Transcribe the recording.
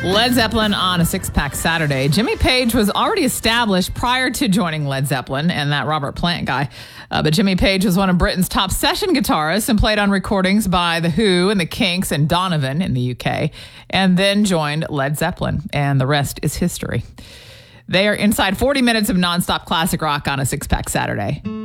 Led Zeppelin on a six-pack Saturday. Jimmy Page was already established prior to joining Led Zeppelin and that Robert Plant guy. But Jimmy Page was one of Britain's top session guitarists and played on recordings by The Who and The Kinks and Donovan in the UK, and then joined Led Zeppelin, and the rest is history. They are inside 40 minutes of nonstop classic rock on a six-pack Saturday.